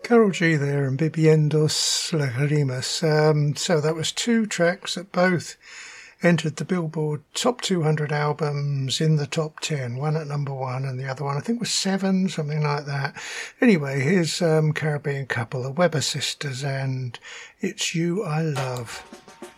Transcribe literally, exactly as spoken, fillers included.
Karol G there and Bebiendos Lagrimas. Um, so that was two tracks that both entered the Billboard Top two hundred albums in the top ten. One at number one and the other one I think was seven, something like that. Anyway, here's um, Caribbean couple, the Weber Sisters, and It's You I Love.